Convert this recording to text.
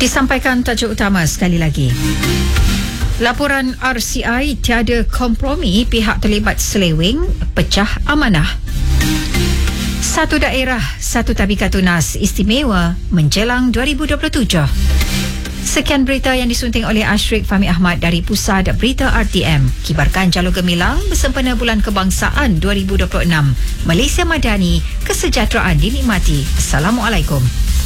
Disampaikan tajuk utama sekali lagi. Laporan RCI tiada kompromi, pihak terlibat seleweng, pecah amanah. Satu daerah, satu tabika tunas istimewa menjelang 2027. Sekian berita yang disunting oleh Ashrik Fahmi Ahmad dari Pusat Berita RTM. Kibarkan jalur gemilang bersempena Bulan Kebangsaan 2026. Malaysia Madani, kesejahteraan dinikmati. Assalamualaikum.